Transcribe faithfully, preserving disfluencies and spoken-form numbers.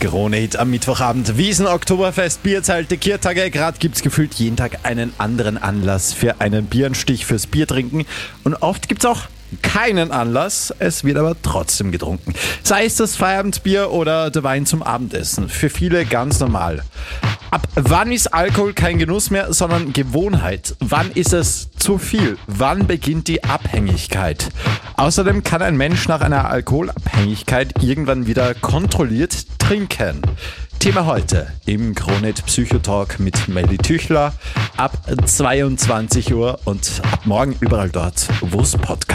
Krone-Hit am Mittwochabend. Wiesn, Oktoberfest, Bierzelte, Kiertage. Gerade gibt's gefühlt jeden Tag einen anderen Anlass für einen Bierenstich, fürs Biertrinken. Und oft gibt's auch keinen Anlass, es wird aber trotzdem getrunken. Sei es das Feierabendbier oder der Wein zum Abendessen. Für viele ganz normal. Ab wann ist Alkohol kein Genuss mehr, sondern Gewohnheit? Wann ist es zu viel? Wann beginnt die Abhängigkeit? Außerdem kann ein Mensch nach einer Alkoholabhängigkeit irgendwann wieder kontrolliert trinken. Thema heute im Krone-Hit Psychotalk mit Melly Tüchler ab zweiundzwanzig Uhr und ab morgen überall dort, wo es Podcasts